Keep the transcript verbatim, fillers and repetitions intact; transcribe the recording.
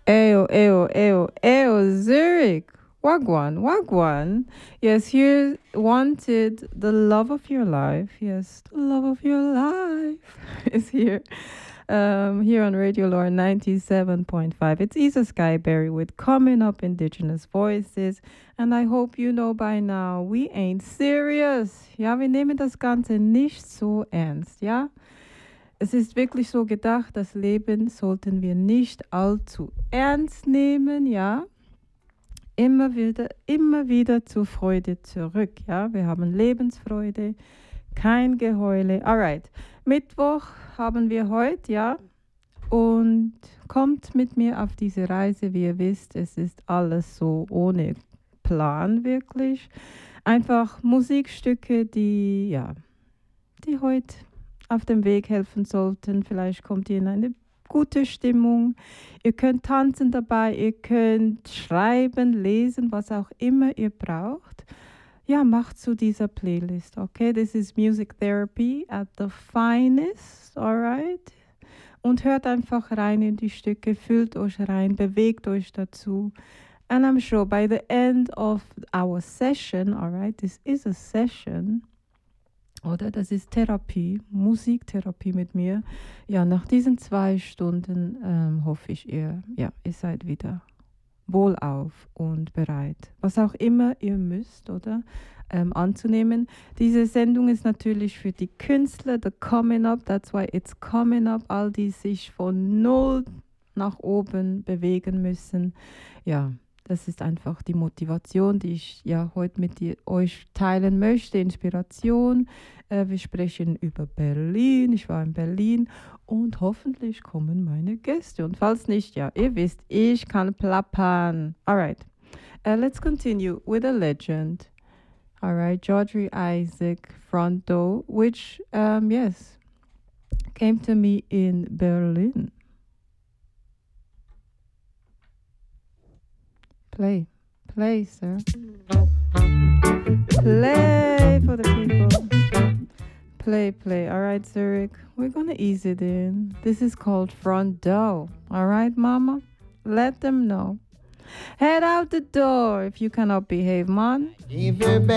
Eyo, eyo, eyo, eyo, Zurich. Wagwan, wagwan. Yes, here wanted the love of your life. Yes, the love of your life is here. Um, here on Radio Lore ninety-seven point five. It's Isa Skyberry with Coming Up Indigenous Voices. And I hope you know by now, we ain't serious. Ja, wir nehmen das Ganze nicht so ernst, ja? Es ist wirklich so gedacht, das Leben sollten wir nicht allzu ernst nehmen, ja. Immer wieder, immer wieder zur Freude zurück, ja. Wir haben Lebensfreude, kein Geheule. Alright, Mittwoch haben wir heute, ja. Und kommt mit mir auf diese Reise, wie ihr wisst, es ist alles so ohne Plan wirklich. Einfach Musikstücke, die, ja, die heute auf dem Weg helfen sollten. Vielleicht kommt ihr in eine gute Stimmung. Ihr könnt tanzen dabei, ihr könnt schreiben, lesen, was auch immer ihr braucht. Ja, macht zu dieser Playlist, okay? This is Music Therapy at the finest, alright? Und hört einfach rein in die Stücke, fühlt euch rein, bewegt euch dazu. And I'm sure by the end of our session, alright, this is a session, oder? Das ist Therapie, Musiktherapie mit mir. Ja, nach diesen zwei Stunden ähm, hoffe ich, ihr, ja, ihr seid wieder wohlauf und bereit, was auch immer ihr müsst, oder? Ähm, anzunehmen. Diese Sendung ist natürlich für die Künstler, the Coming Up, that's why it's Coming Up, all die sich von null nach oben bewegen müssen. Ja, das ist einfach die Motivation, die ich ja heute mit dir, euch teilen möchte, Inspiration. Äh, wir sprechen über Berlin, ich war in Berlin und hoffentlich kommen meine Gäste. Und falls nicht, ja, ihr wisst, ich kann plappern. Alright, uh, let's continue with a legend. Alright, Georgie Isaac Fronto, which, um, yes, came to me in Berlin. Play, play, sir. Play for the people. Play, play. All right, Zurich. We're gonna ease it in. This is called Front Door. All right, Mama? Let them know. Head out the door if you cannot behave, man.